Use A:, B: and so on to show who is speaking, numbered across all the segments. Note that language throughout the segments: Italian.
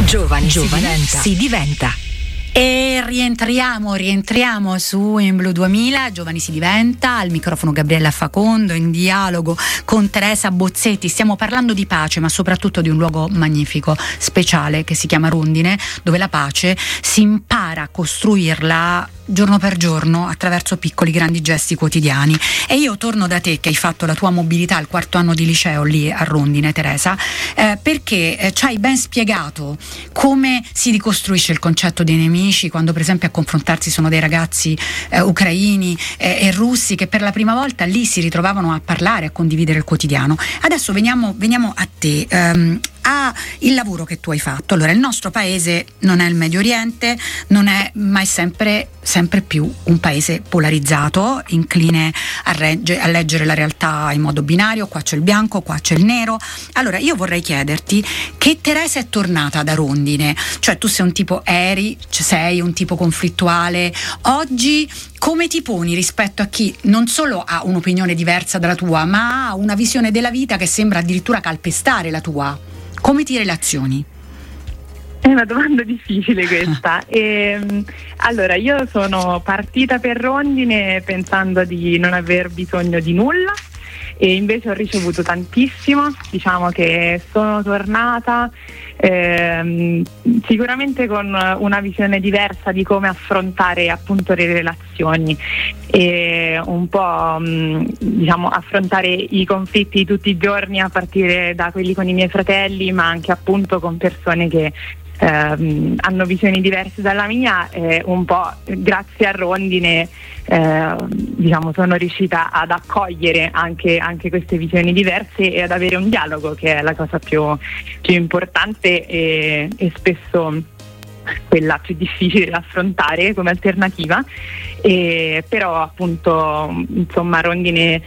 A: Giovani si diventa.
B: E rientriamo su In Blu 2000, Giovani si diventa, al microfono Gabriella Facondo, in dialogo con Teresa Bozzetti. Stiamo parlando di pace, ma soprattutto di un luogo magnifico, speciale, che si chiama Rondine, dove la pace si impara a costruirla giorno per giorno attraverso piccoli grandi gesti quotidiani. E io torno da te, che hai fatto la tua mobilità al 4º anno di liceo lì a Rondine, Teresa, perché ci hai ben spiegato come si ricostruisce il concetto dei nemici, quando per esempio a confrontarsi sono dei ragazzi ucraini e russi che per la prima volta lì si ritrovavano a parlare, a condividere il quotidiano. Adesso veniamo a te, il lavoro che tu hai fatto. Allora, il nostro paese non è il Medio Oriente, non è, ma è sempre più un paese polarizzato, incline a leggere la realtà in modo binario. Qua c'è il bianco, qua c'è il nero. Allora, io vorrei chiederti che Teresa è tornata da Rondine, cioè tu sei un tipo sei un tipo conflittuale. Oggi come ti poni rispetto a chi non solo ha un'opinione diversa dalla tua, ma ha una visione della vita che sembra addirittura calpestare la tua? Come ti relazioni?
C: È una domanda difficile questa. Allora, io sono partita per Rondine pensando di non aver bisogno di nulla e invece ho ricevuto tantissimo. Diciamo che sono tornata sicuramente con una visione diversa di come affrontare appunto le relazioni e un po' diciamo affrontare i conflitti di tutti i giorni, a partire da quelli con i miei fratelli, ma anche appunto con persone che hanno visioni diverse dalla mia. Un po' grazie a Rondine diciamo sono riuscita ad accogliere anche queste visioni diverse e ad avere un dialogo, che è la cosa più importante e spesso quella più difficile da affrontare come alternativa. Però appunto insomma Rondine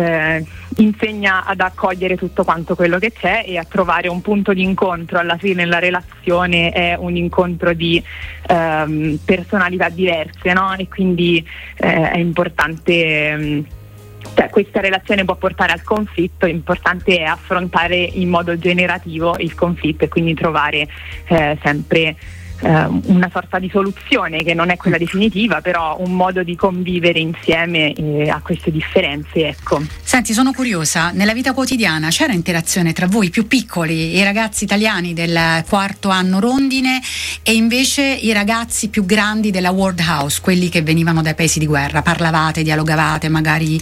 C: insegna ad accogliere tutto quanto quello che c'è e a trovare un punto di incontro. Alla fine la relazione è un incontro di personalità diverse, no? E quindi è importante, cioè, questa relazione può portare al conflitto, l'importante è affrontare in modo generativo il conflitto e quindi trovare sempre una sorta di soluzione che non è quella definitiva, però un modo di convivere insieme a queste differenze, ecco.
B: Senti, sono curiosa, nella vita quotidiana c'era interazione tra voi più piccoli, i ragazzi italiani del 4º anno Rondine, e invece i ragazzi più grandi della World House, quelli che venivano dai paesi di guerra? Parlavate, dialogavate, magari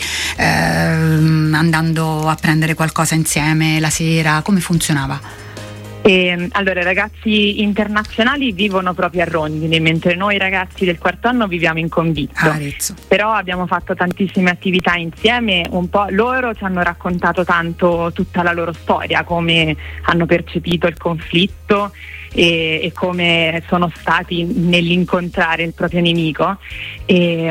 B: andando a prendere qualcosa insieme la sera? Come funzionava?
C: Allora, i ragazzi internazionali vivono proprio a Rondine, mentre noi ragazzi del 4º anno viviamo in Convitto. Però abbiamo fatto tantissime attività insieme. Un po' loro ci hanno raccontato tanto tutta la loro storia, come hanno percepito il conflitto e come sono stati nell'incontrare il proprio nemico, e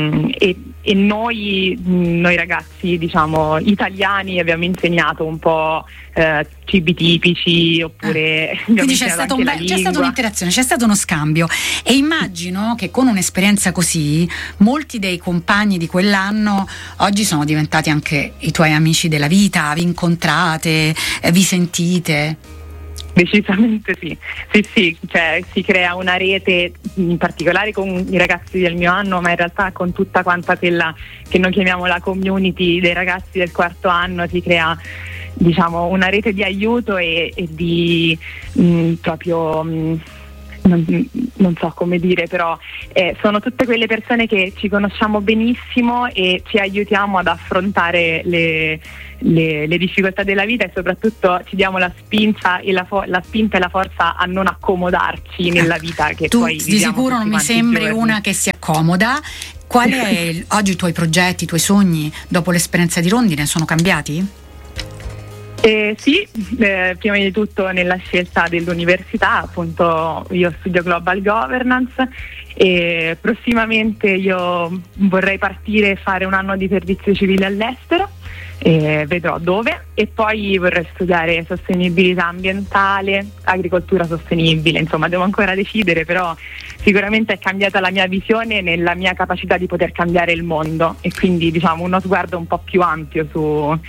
C: noi ragazzi diciamo italiani abbiamo insegnato un po' cibi tipici, oppure
B: quindi c'è stata un'interazione, c'è stato uno scambio, e immagino che con un'esperienza così molti dei compagni di quell'anno oggi sono diventati anche i tuoi amici della vita. Vi incontrate, vi sentite?
C: Decisamente sì, cioè si crea una rete, in particolare con i ragazzi del mio anno, ma in realtà con tutta quanta quella che noi chiamiamo la community dei ragazzi del 4º anno. Si crea, diciamo, una rete di aiuto e di proprio non so come dire, però sono tutte quelle persone che ci conosciamo benissimo e ci aiutiamo ad affrontare le difficoltà della vita, e soprattutto ci diamo la spinta e la forza a non accomodarci nella vita che
B: tu
C: poi
B: di sicuro non mi sembri una che si accomoda. Quali è oggi i tuoi progetti, i tuoi sogni dopo l'esperienza di Rondine? Sono cambiati?
C: Sì, prima di tutto nella scelta dell'università, appunto io studio Global Governance e prossimamente io vorrei partire e fare un anno di servizio civile all'estero, vedrò dove, e poi vorrei studiare sostenibilità ambientale, agricoltura sostenibile. Insomma, devo ancora decidere, però sicuramente è cambiata la mia visione nella mia capacità di poter cambiare il mondo, e quindi diciamo uno sguardo un po' più ampio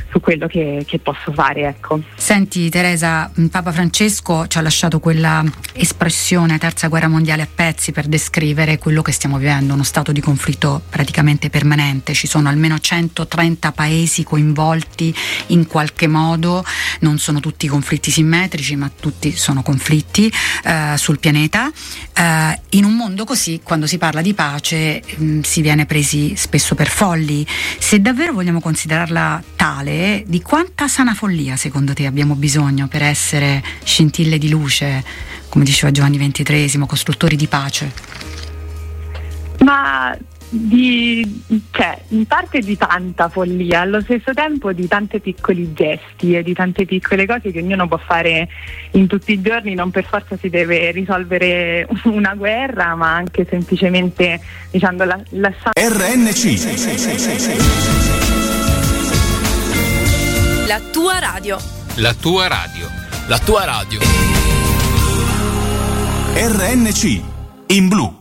C: quello che posso fare, ecco.
B: Senti Teresa, Papa Francesco ci ha lasciato quella espressione terza guerra mondiale a pezzi per descrivere quello che stiamo vivendo, uno stato di conflitto praticamente permanente. Ci sono almeno 130 paesi coinvolti in qualche modo, non sono tutti conflitti simmetrici, ma tutti sono conflitti sul pianeta. In un mondo così, quando si parla di pace, si viene presi spesso per folli. Se davvero vogliamo considerarla tale, di quanta sana follia secondo te abbiamo bisogno per essere scintille di luce, come diceva Giovanni XXIII, costruttori di pace?
C: Ma in parte di tanta follia, allo stesso tempo di tanti piccoli gesti e di tante piccole cose che ognuno può fare in tutti i giorni. Non per forza si deve risolvere una guerra, ma anche semplicemente diciamo lasciando
D: RNC.
A: La tua radio.
E: La tua radio.
D: La tua radio. RNC in blu.